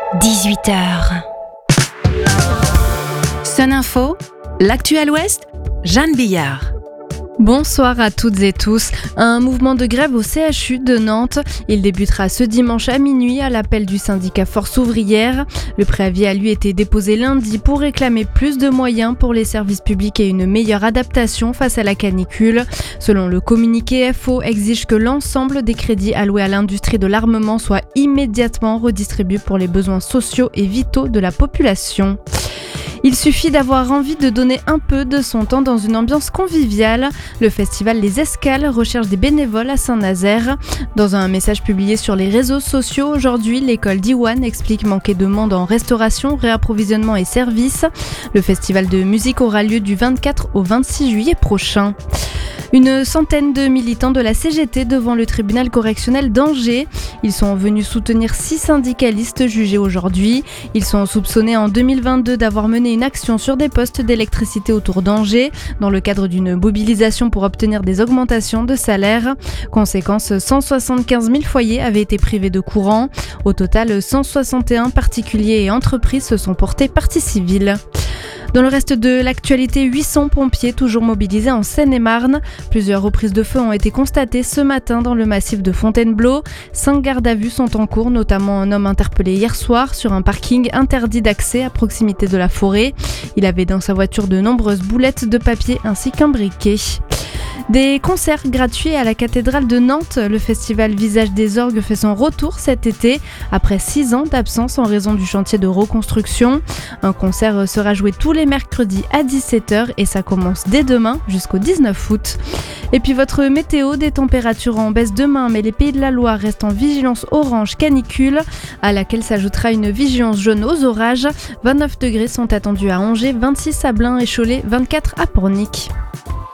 18h. Sun Info, l'actu à l'Ouest, Jeanne Billard. Bonsoir à toutes et tous. Un mouvement de grève au CHU de Nantes. Il débutera ce dimanche à minuit à l'appel du syndicat Force ouvrière. Le préavis a lui été déposé lundi pour réclamer plus de moyens pour les services publics et une meilleure adaptation face à la canicule. Selon le communiqué, FO exige que l'ensemble des crédits alloués à l'industrie de l'armement soient immédiatement redistribués pour les besoins sociaux et vitaux de la population. Il suffit d'avoir envie de donner un peu de son temps dans une ambiance conviviale. Le festival Les Escales recherche des bénévoles à Saint-Nazaire. Dans un message publié sur les réseaux sociaux aujourd'hui, l'école d'Iwan explique manquer de monde en restauration, réapprovisionnement et services. Le festival de musique aura lieu du 24 au 26 juillet prochain. Une centaine de militants de la CGT devant le tribunal correctionnel d'Angers. Ils sont venus soutenir 6 syndicalistes jugés aujourd'hui. Ils sont soupçonnés en 2022 d'avoir mené une action sur des postes d'électricité autour d'Angers dans le cadre d'une mobilisation pour obtenir des augmentations de salaire. Conséquence, 175 000 foyers avaient été privés de courant. Au total, 161 particuliers et entreprises se sont portés partie civile. Dans le reste de l'actualité, 800 pompiers toujours mobilisés en Seine-et-Marne. Plusieurs reprises de feu ont été constatées ce matin dans le massif de Fontainebleau. 5 gardes à vue sont en cours, notamment un homme interpellé hier soir sur un parking interdit d'accès à proximité de la forêt. Il avait dans sa voiture de nombreuses boulettes de papier ainsi qu'un briquet. Des concerts gratuits à la cathédrale de Nantes. Le festival Visage des Orgues fait son retour cet été, après 6 ans d'absence en raison du chantier de reconstruction. Un concert sera joué tous les mercredis à 17h et ça commence dès demain jusqu'au 19 août. Et puis votre météo, des températures en baisse demain, mais les Pays de la Loire restent en vigilance orange canicule, à laquelle s'ajoutera une vigilance jaune aux orages. 29 degrés sont attendus à Angers, 26 à Blain et Cholet, 24 à Pornic.